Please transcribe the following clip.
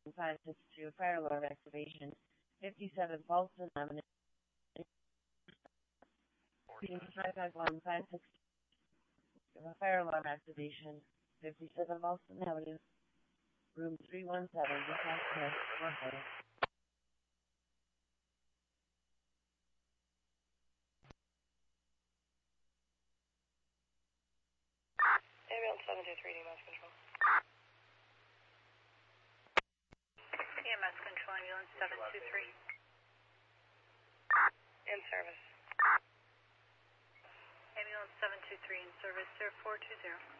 562, fire alarm activation. 57 Falston Avenue. 551, 562, fire alarm activation. 57 Falston Avenue. Room 317, dispatch test, 1 Ambulance 723, EMS control. EMS control, ambulance 723. In service. Ambulance 723 in service, 0420.